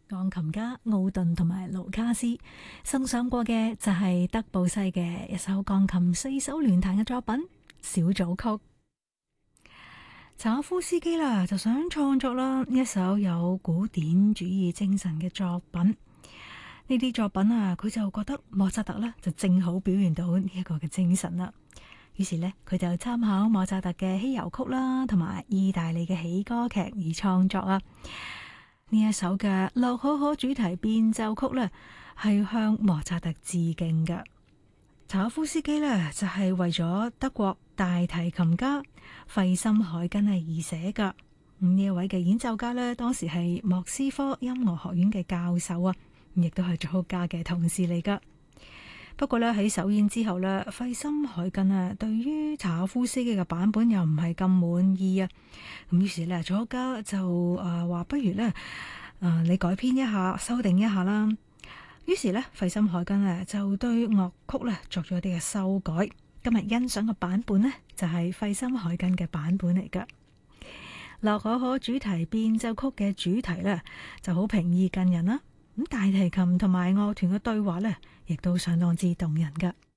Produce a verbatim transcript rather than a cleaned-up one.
鋼琴家奧頓同埋盧卡斯送上過嘅就係德布西嘅一首鋼琴四手聯彈嘅作品小組曲。柴可夫斯基啦就想創作啦一首有古典主義精神嘅作品，呢啲作品啊佢就覺得莫扎特呢就正好表現到呢一個嘅精神啦。於是呢，佢就參考莫扎特嘅稀遊曲啦，同埋意大利嘅喜歌劇而創作啊。呢一首嘅洛可可主題變奏曲呢，係向莫扎特致敬嘅。柴可夫斯基呢，就係為咗德國大提琴家費森海根係而寫噶。咁呢一位嘅演奏家呢，當時係莫斯科音樂學院嘅教授啊，亦都係作曲家嘅同事嚟噶。不過咧喺首演之後咧，費森海根啊，對於柴可夫斯基嘅版本又唔係咁滿意啊。咁於是咧，作曲家就誒話、呃，不如咧誒、呃、你改編一下，修訂一下啦。於是咧，費森海根啊就對樂曲咧作咗一啲嘅修改。今日欣賞嘅版本呢，就係費森海根嘅版本嚟噶。洛可可主題變奏曲嘅主題咧就好平易近人啦。咁大提琴同埋樂團嘅對話呢，亦都相當之動人噶。